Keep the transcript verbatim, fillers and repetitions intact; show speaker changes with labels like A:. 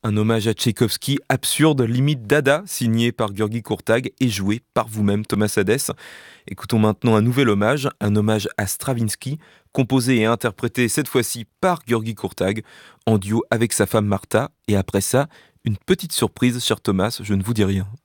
A: Un hommage à Tchaïkovski absurde, limite dada, signé par György Kurtag et joué par vous-même Thomas Hadès. Écoutons maintenant un nouvel hommage, un hommage à Stravinsky, composé et interprété cette fois-ci par György Kurtag, en duo avec sa femme Martha. Et après ça, une petite surprise, cher Thomas, je ne vous dis rien.